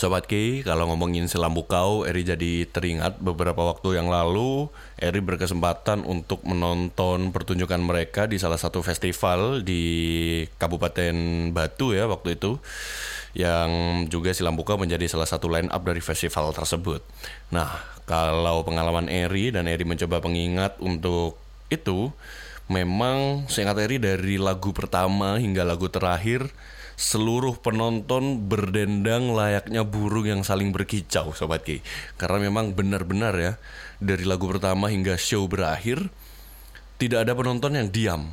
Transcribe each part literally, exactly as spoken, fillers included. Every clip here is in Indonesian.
Sobat Ki, kalau ngomongin Selam Bukau, Eri jadi teringat beberapa waktu yang lalu Eri berkesempatan untuk menonton pertunjukan mereka di salah satu festival di Kabupaten Batu ya waktu itu, yang juga Selam Bukau menjadi salah satu line up dari festival tersebut. Nah, kalau pengalaman Eri dan Eri mencoba mengingat untuk itu, memang seingat Eri dari lagu pertama hingga lagu terakhir seluruh penonton berdendang layaknya burung yang saling berkicau, Sobat Ki. Karena memang benar-benar ya, dari lagu pertama hingga show berakhir tidak ada penonton yang diam.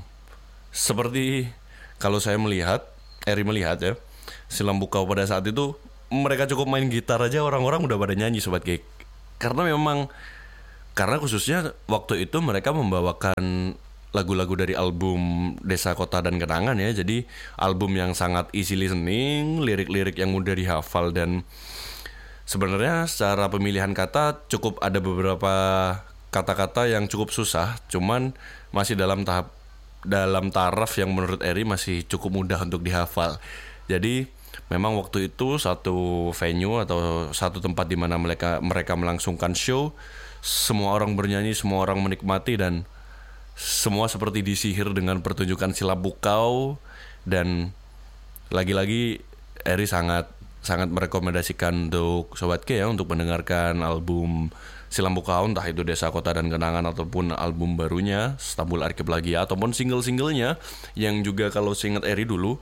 Seperti kalau saya melihat, Eri melihat ya, Selam Bukau pada saat itu mereka cukup main gitar aja orang-orang udah pada nyanyi, Sobat Ki. Karena memang karena khususnya waktu itu mereka membawakan lagu-lagu dari album Desa Kota dan Kenangan ya. Jadi album yang sangat easy listening, lirik-lirik yang mudah dihafal, dan sebenarnya secara pemilihan kata cukup ada beberapa kata-kata yang cukup susah, cuman masih dalam tahap dalam taraf yang menurut Eri masih cukup mudah untuk dihafal. Jadi memang waktu itu satu venue atau satu tempat di mana mereka mereka melangsungkan show, semua orang bernyanyi, semua orang menikmati, dan semua seperti disihir dengan pertunjukan Selam Bukau. Dan lagi-lagi Eri sangat sangat merekomendasikan untuk Sobat K ya untuk mendengarkan album Selam Bukau, entah itu Desa Kota dan Kenangan ataupun album barunya Stambul Arkeplagia ataupun single-singlenya, yang juga kalau seingat Eri dulu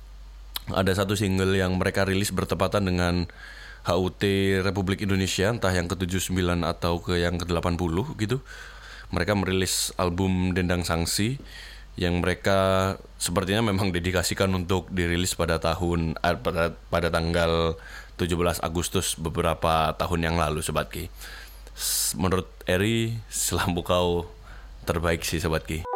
ada satu single yang mereka rilis bertepatan dengan H U T Republik Indonesia, entah yang ke tujuh puluh sembilan atau ke yang ke delapan puluh gitu. Mereka merilis album Dendang Sangsi yang mereka sepertinya memang dedikasikan untuk dirilis pada tahun eh, pada, pada tanggal tujuh belas Agustus beberapa tahun yang lalu, Sobat Ki. Menurut Eri, Selam Bukau terbaik sih, Sobat Ki.